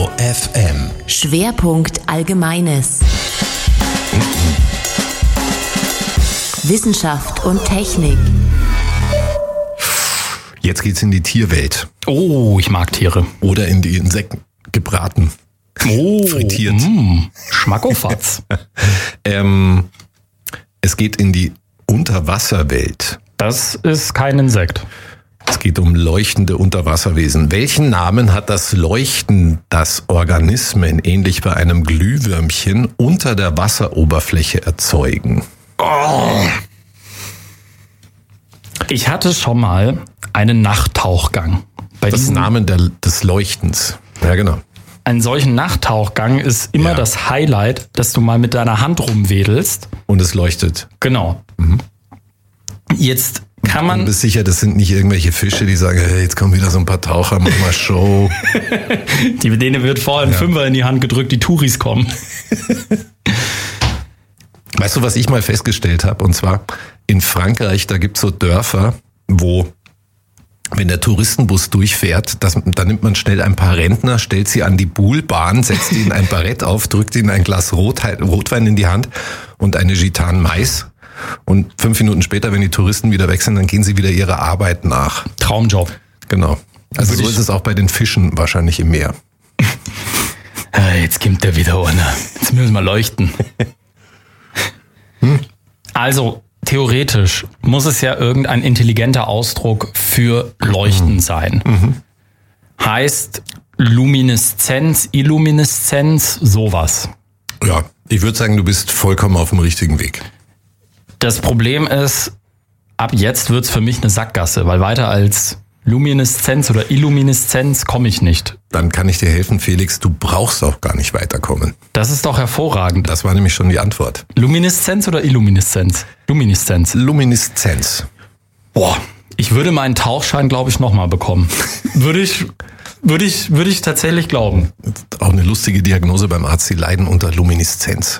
Detektor FM. Schwerpunkt Allgemeines. Wissenschaft und Technik. Jetzt geht's in die Tierwelt. Oh, ich mag Tiere. Oder in die Insekten gebraten. Oh, frittiert. Schmackofatz. Es geht in die Unterwasserwelt. Das ist kein Insekt. Es geht um leuchtende Unterwasserwesen. Welchen Namen hat das Leuchten, das Organismen, ähnlich bei einem Glühwürmchen, unter der Wasseroberfläche erzeugen? Oh. Ich hatte schon mal einen Nachttauchgang. Das ist Namen des Leuchtens. Ja, genau. Einen solchen Nachttauchgang ist immer das Highlight, dass du mal mit deiner Hand rumwedelst. Und es leuchtet. Genau. Jetzt kann man... Du bist sicher, das sind nicht irgendwelche Fische, die sagen, hey, jetzt kommen wieder so ein paar Taucher, mach mal Show. Denen wird vorher ein Fünfer in die Hand gedrückt, die Touris kommen. Weißt du, was ich mal festgestellt habe? Und zwar in Frankreich, da gibt's so Dörfer, wo, wenn der Touristenbus durchfährt, da nimmt man schnell ein paar Rentner, stellt sie an die Buhlbahn, setzt ihnen ein Barett auf, drückt ihnen ein Glas Rotwein in die Hand und eine Gitan Mais. Und 5 Minuten später, wenn die Touristen wieder weg sind, dann gehen sie wieder ihrer Arbeit nach. Traumjob. Genau. Also so ist es auch bei den Fischen wahrscheinlich im Meer. Jetzt kommt der wieder einer. Jetzt müssen wir leuchten. Also, theoretisch muss es ja irgendein intelligenter Ausdruck für Leuchten sein. Heißt Lumineszenz, Illumineszenz, sowas. Ja, ich würde sagen, du bist vollkommen auf dem richtigen Weg. Das Problem ist, ab jetzt wird's für mich eine Sackgasse, weil weiter als Lumineszenz oder Illumineszenz komme ich nicht. Dann kann ich dir helfen, Felix, du brauchst auch gar nicht weiterkommen. Das ist doch hervorragend. Das war nämlich schon die Antwort. Lumineszenz oder Illumineszenz? Lumineszenz. Lumineszenz. Boah, ich würde meinen Tauchschein, glaube ich, nochmal bekommen. Würde ich tatsächlich glauben. Auch eine lustige Diagnose beim Arzt, sie leiden unter Lumineszenz.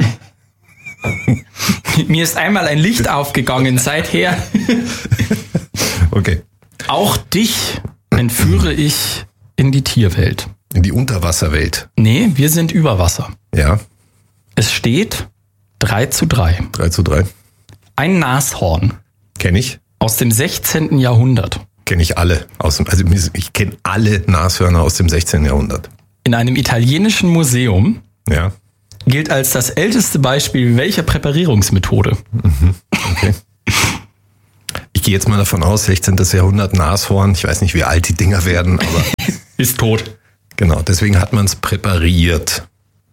Mir ist einmal ein Licht aufgegangen, seither. Okay. Auch dich entführe ich in die Tierwelt. In die Unterwasserwelt. Nee, wir sind über Wasser. Ja. Es steht 3:3. 3:3. Ein Nashorn. Kenn ich. Aus dem 16. Jahrhundert. Kenne ich alle. Ich kenne alle Nashörner aus dem 16. Jahrhundert. In einem italienischen Museum. Ja. Gilt als das älteste Beispiel welcher Präparierungsmethode. Okay. Ich gehe jetzt mal davon aus, 16. Jahrhundert Nashorn. Ich weiß nicht, wie alt die Dinger werden, aber... Ist tot. Genau, deswegen hat man es präpariert.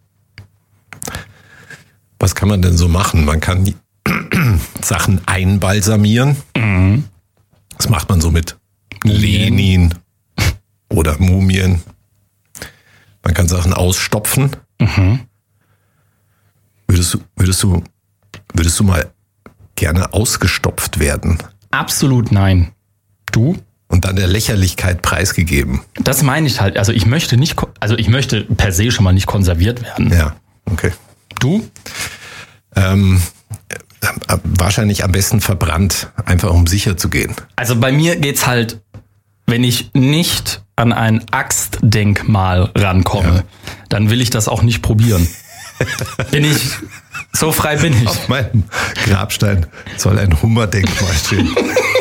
Was kann man denn so machen? Man kann die Sachen einbalsamieren. Das macht man so mit Lenin oder Mumien. Man kann Sachen ausstopfen. Würdest du mal gerne ausgestopft werden? Absolut nein. Du? Und dann der Lächerlichkeit preisgegeben. Das meine ich halt. Also ich möchte per se schon mal nicht konserviert werden. Ja, okay. Du? Wahrscheinlich am besten verbrannt, einfach um sicher zu gehen. Also bei mir geht's halt, wenn ich nicht an ein Axtdenkmal rankomme, dann will ich das auch nicht probieren. So frei bin ich. Auf meinem Grabstein soll ein Hummerdenkmal stehen.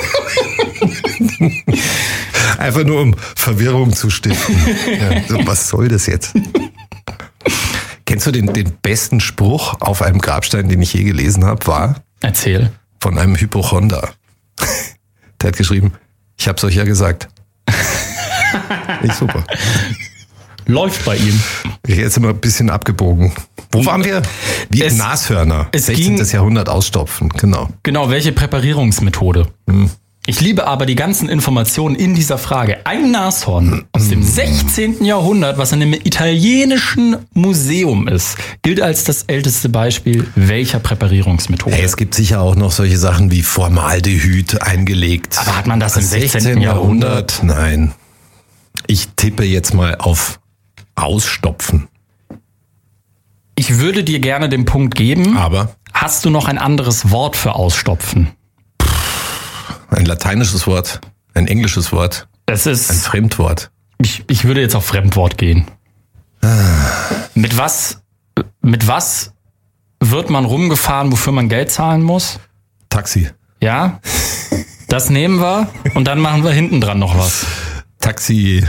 Einfach nur um Verwirrung zu stiften. Ja, so, was soll das jetzt? Kennst du den besten Spruch auf einem Grabstein, den ich je gelesen habe, war? Erzähl. Von einem Hypochonder. Der hat geschrieben, ich hab's euch ja gesagt. Nicht super. Läuft bei ihm. Jetzt sind wir ein bisschen abgebogen. Wo waren wir? Wie Nashörner. 16. Jahrhundert ausstopfen, genau. Genau, welche Präparierungsmethode? Ich liebe aber die ganzen Informationen in dieser Frage. Ein Nashorn aus dem 16. Jahrhundert, was in einem italienischen Museum ist, gilt als das älteste Beispiel welcher Präparierungsmethode. Hey, es gibt sicher auch noch solche Sachen wie Formaldehyd eingelegt. Aber hat man das im 16. Jahrhundert? Nein. Ich tippe jetzt mal auf Ausstopfen. Ich würde dir gerne den Punkt geben. Aber? Hast du noch ein anderes Wort für Ausstopfen? Ein lateinisches Wort, ein englisches Wort, Es ist ein Fremdwort. Ich würde jetzt auf Fremdwort gehen. Mit was wird man rumgefahren, wofür man Geld zahlen muss? Taxi. Ja, das nehmen wir und dann machen wir hinten dran noch was. Taxi.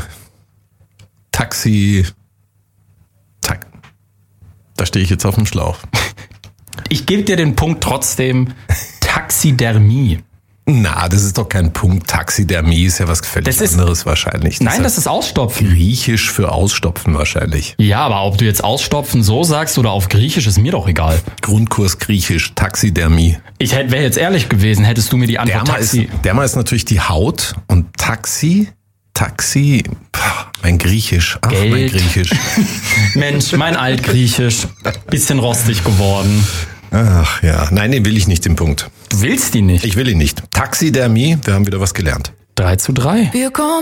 Da stehe ich jetzt auf dem Schlauch. Ich gebe dir den Punkt trotzdem. Taxidermie. Na, das ist doch kein Punkt. Taxidermie ist ja was völlig anderes wahrscheinlich. Das ist Ausstopfen. Griechisch für Ausstopfen wahrscheinlich. Ja, aber ob du jetzt Ausstopfen so sagst oder auf Griechisch, ist mir doch egal. Grundkurs Griechisch, Taxidermie. Ich wäre jetzt ehrlich gewesen, hättest du mir die Antwort Derma ist natürlich die Haut und Taxi, mein Griechisch. Ach, Geld. mein Griechisch. Mensch, mein Altgriechisch. Bisschen rostig geworden. Ach ja, nein, den will ich nicht, den Punkt. Du willst die nicht? Ich will ihn nicht. Taxidermie, wir haben wieder was gelernt. 3:3. Wir kommen